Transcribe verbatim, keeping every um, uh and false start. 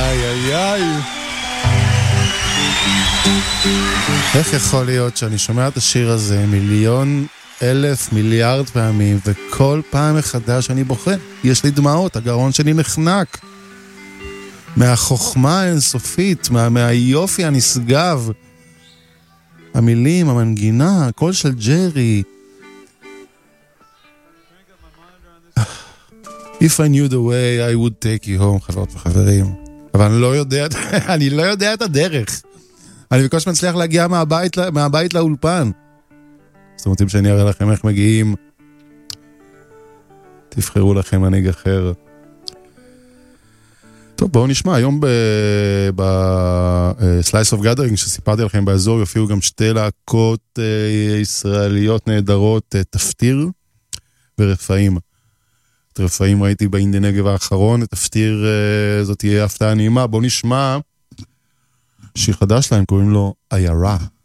איי, איי, איי. איך יכול להיות שאני שומע את השיר הזה מיליון אלף מיליארד פעמים, וכל פעם מחדש אני בוכה? יש לי דמעות, הגרון שלי נחנק. מהחוכמה האינסופית, מה, מהיופי הנשגב. המילים, המנגינה, הקול של ג'רי. If I knew the way, I would take you home, חברות וחברים. אבל אני לא יודע, אני לא יודע את הדרך. אני בקושי מצליח להגיע מהבית, מהבית לאולפן. אז אתם רוצים שאני אראה לכם איך מגיעים? תבחרו לכם מנהיג אחר. טוב, בואו נשמע. היום ב-Slice of Gathering שסיפרתי לכם באזור, יופיעו גם שתי להקות ישראליות נהדרות, תפטיר ורפאים. את רפאים ראיתי באינדי נגב האחרון, את תפטיר זאת תהיה הפתעה נעימה. בואו נשמע שיר חדש להם, קוראים לו עיירה.